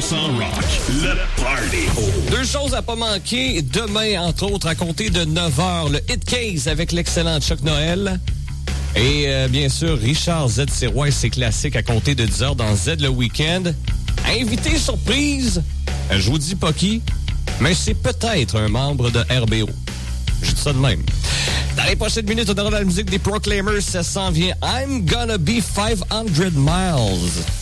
rock, le party. Deux choses à pas manquer. Demain, entre autres, à compter de 9h, le Hit Case avec l'excellent Chuck Noël. Et bien sûr, Richard Z. Sirois et ses classiques à compter de 10h dans Z le Week-end. Invité surprise, je vous dis pas qui, mais c'est peut-être un membre de RBO. Je dis ça de même. Dans les prochaines minutes, on aura la musique des Proclaimers. Ça s'en vient. I'm Gonna Be 500 Miles.